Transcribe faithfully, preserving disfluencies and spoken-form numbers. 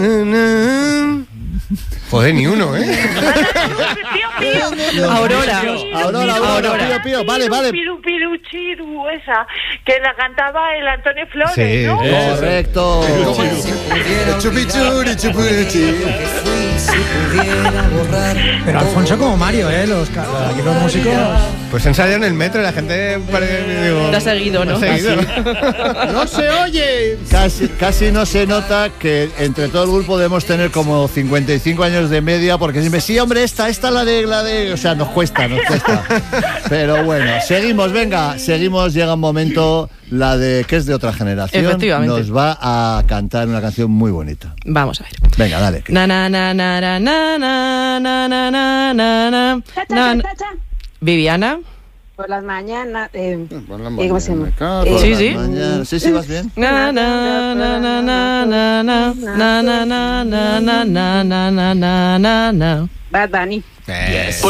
Joder, ni uno, ¿eh? Aurora. Aurora, Aurora, Pío, Pío. Vale, vale. Piru, piru, chiru, esa, que la cantaba el Antonio Flores, Sí, ¿no? Correcto. Chupichuri, chupichi. Pero Alfonso como Mario, ¿eh? Los, aquí los músicos... Pues ensayan en el metro y la gente parece, digo, Te ha seguido, ¿no? te ha seguido. ¡No se oye! Casi, casi no se nota que entre todo el grupo debemos tener como cincuenta y cinco años de media, porque siempre, sí, hombre, esta, esta la de, la de... O sea, nos cuesta, nos cuesta. Pero bueno, seguimos, venga, seguimos, llega un momento, la de que es de otra generación. Efectivamente. Nos va a cantar una canción muy bonita. Vamos a ver. Venga, dale. Na na na na na na na na na na na Cha, cha, na. cha, cha. Viviana. Por las mañanas. Eh, Por la ¿cómo se llama? mañana, Eh, por Sí, la sí. mañana. Sí, sí, vas bien. Na na na na na na na na na na na na na na na na. Bad Bunny. Eh.